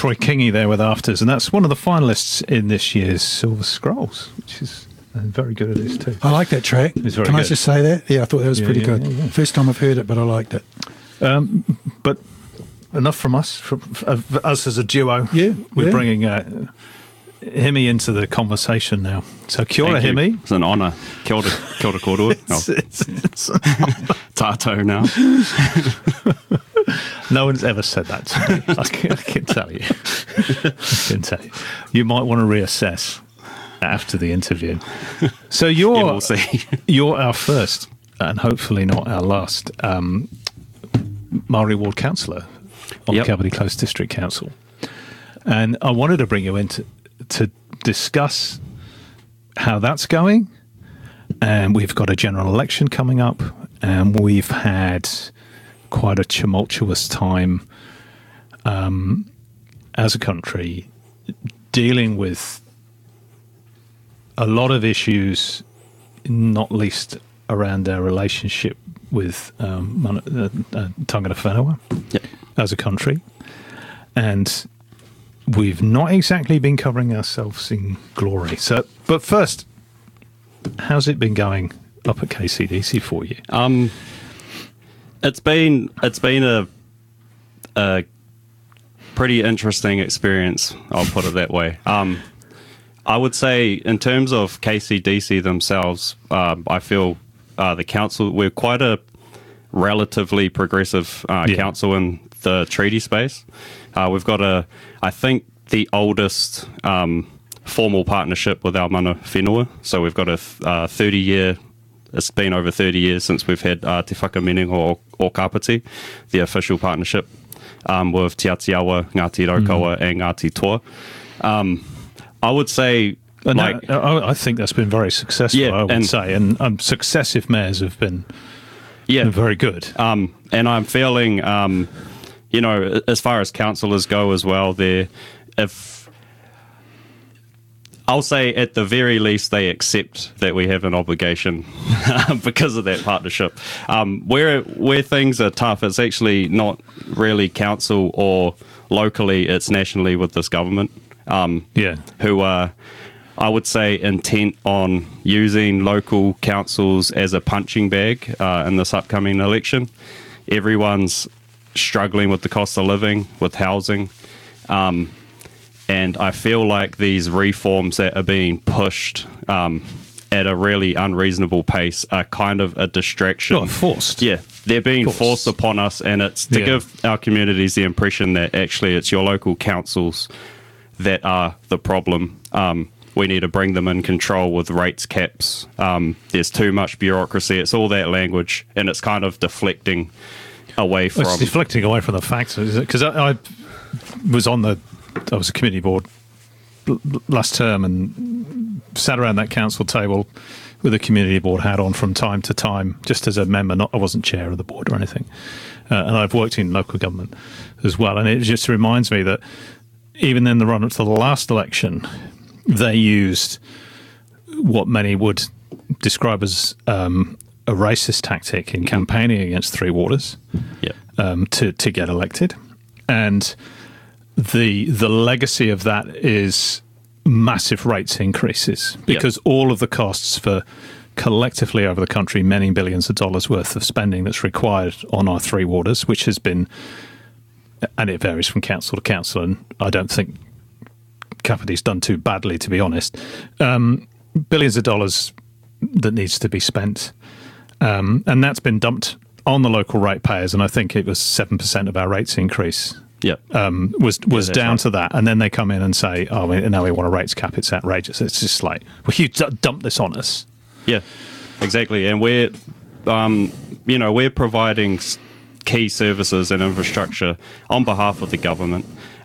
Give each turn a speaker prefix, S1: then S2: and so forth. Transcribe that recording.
S1: Troy Kingy there with Afters, and that's one of the finalists in this year's Silver Scrolls, which is very good at this too.
S2: I like that track.
S1: It's very
S2: Can I
S1: good.
S2: just say that? Yeah, I thought that was pretty good.
S1: Yeah.
S2: First time I've heard it, but I liked it.
S1: But enough from us, us as a duo.
S2: Yeah,
S1: We're
S2: yeah.
S1: bringing Himi into the conversation now. So kia ora,
S3: Thank you.
S1: Himi.
S3: It's an honour. Kia ora kōrua. Tātou now.
S1: No one's ever said that to me. I can tell you. I can tell you. You might want to reassess after the interview. So
S3: We'll see.
S1: you're our first, and hopefully not our last, Maori Ward councillor on
S3: Yep.
S1: the Kapiti Close District Council. And I wanted to bring you in to discuss how that's going. And we've got a general election coming up, and we've had quite a tumultuous time as a country dealing with a lot of issues, not least around our relationship with Tangata Whenua
S3: Yep.
S1: as a country. And we've not exactly been covering ourselves in glory. So, but first, how's it been going up at KCDC for you?
S3: It's been a pretty interesting experience. I'll put it that way. I would say in terms of KCDC themselves, I feel the council, we're quite a relatively progressive council in the treaty space. We've got I think the oldest formal partnership with our mana whenua. So we've got a 30-year. It's been over 30 years since we've had Te Whakaminenga o Kapiti, the official partnership with Te Atiawa, Ngāti Raukawa and Ngāti Toa. I would say,
S1: I think that's been very successful,
S3: Yeah,
S1: I would
S3: and-
S1: say. And successive mayors have been very good.
S3: and I'm feeling, as far as councillors go as well, I'll say at the very least they accept that we have an obligation because of that partnership. Where things are tough, it's actually not really council or locally, it's nationally with this government. Who are, I would say, intent on using local councils as a punching bag in this upcoming election. Everyone's struggling with the cost of living, with housing. And I feel like these reforms that are being pushed at a really unreasonable pace are kind of a distraction.
S1: Oh, forced.
S3: Yeah, they're being forced upon us, and it's to give our communities the impression that actually it's your local councils that are the problem. We need to bring them in control with rates caps. There's too much bureaucracy. It's all that language, and it's kind of deflecting away from...
S1: It's deflecting away from the facts. Because I was a community board last term and sat around that council table with a community board hat on from time to time, just as a member. I wasn't chair of the board or anything. And I've worked in local government as well. And it just reminds me that even in the run-up to the last election, they used what many would describe as a racist tactic in campaigning against Three Waters to get elected. And the legacy of that is massive rates increases because all of the costs for collectively over the country, many billions of dollars worth of spending that's required on our Three Waters, which has been, and it varies from council to council, and I don't think Kapiti's done too badly, to be honest. Billions of dollars that needs to be spent. And that's been dumped on the local ratepayers, and I think it was 7% of our rates increase was down
S3: right.
S1: to that. And then they come in and say, oh, now we want a rates cap, it's outrageous. It's just like, well, you dump this on us.
S3: Yeah, exactly. And we're providing key services and infrastructure on behalf of the government.